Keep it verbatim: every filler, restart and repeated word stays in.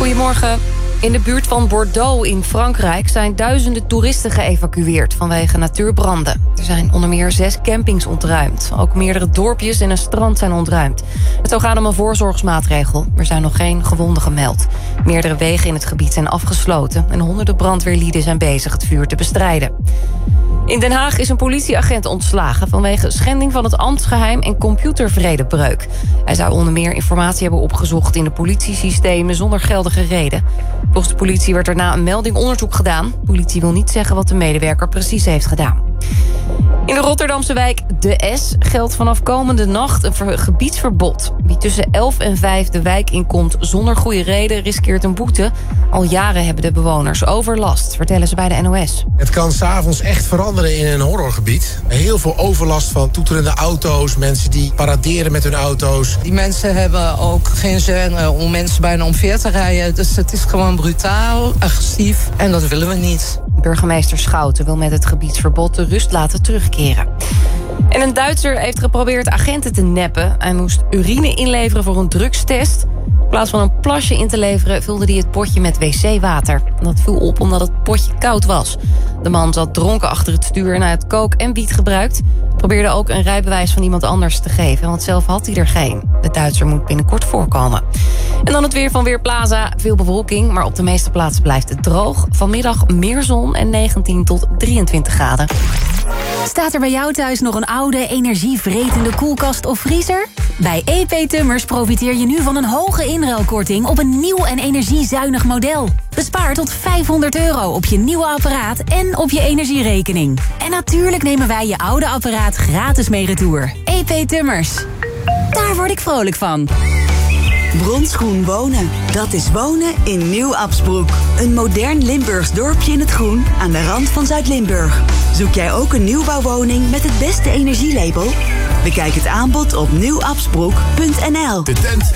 Goedemorgen. In de buurt van Bordeaux in Frankrijk zijn duizenden toeristen geëvacueerd vanwege natuurbranden. Er zijn onder meer zes campings ontruimd. Ook meerdere dorpjes en een strand zijn ontruimd. Het zou gaan om een voorzorgsmaatregel. Er zijn nog geen gewonden gemeld. Meerdere wegen in het gebied zijn afgesloten en honderden brandweerlieden zijn bezig het vuur te bestrijden. In Den Haag is een politieagent ontslagen vanwege schending van het ambtsgeheim en computervredebreuk. Hij zou onder meer informatie hebben opgezocht in de politiesystemen zonder geldige reden. Volgens de politie werd daarna een melding onderzoek gedaan. De politie wil niet zeggen wat de medewerker precies heeft gedaan. In de Rotterdamse wijk De S geldt vanaf komende nacht een ver- gebiedsverbod. Wie tussen elf en vijf de wijk inkomt zonder goede reden riskeert een boete. Al jaren hebben de bewoners overlast, vertellen ze bij de N O S. Het kan 's avonds echt veranderen in een horrorgebied. Heel veel overlast van toeterende auto's, mensen die paraderen met hun auto's. Die mensen hebben ook geen zin om mensen bijna omver te rijden. Dus het is gewoon brutaal, agressief en dat willen we niet. Burgemeester Schouten wil met het gebiedsverbod de rust laten terugkeren. En een Duitser heeft geprobeerd agenten te neppen. Hij moest urine inleveren voor een drugstest. In plaats van een plasje in te leveren vulde hij het potje met wc-water. Dat viel op omdat het potje koud was. De man zat dronken achter het stuur en hij had coke en wiet gebruikt. Probeerde ook een rijbewijs van iemand anders te geven, want zelf had hij er geen. De Duitser moet binnenkort voorkomen. En dan het weer van Weerplaza. Veel bewolking, maar op de meeste plaatsen blijft het droog. Vanmiddag meer zon en negentien tot drieëntwintig graden. Staat er bij jou thuis nog een oude, energievretende koelkast of vriezer? Bij E P Tummers profiteer je nu van een hoge inruilkorting op een nieuw en energiezuinig model. Bespaar tot vijfhonderd euro op je nieuwe apparaat en op je energierekening. En natuurlijk nemen wij je oude apparaat gratis mee retour. E P Tummers. Daar word ik vrolijk van. Bronsgroen wonen. Dat is wonen in Nieuw-Absbroek. Een modern Limburgs dorpje in het groen aan de rand van Zuid-Limburg. Zoek jij ook een nieuwbouwwoning met het beste energielabel? Bekijk het aanbod op nieuw absbroek punt n l. De tent